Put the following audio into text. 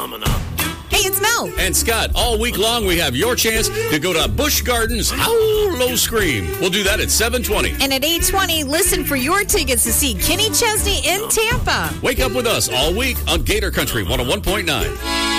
phenomena. Hey, it's Mel. And Scott, all week long we have your chance to go to Busch Gardens Howl Low Scream. We'll do that at 7:20. And at 8:20, listen for your tickets to see Kenny Chesney in Tampa. Wake up with us all week on Gator Country 101.9.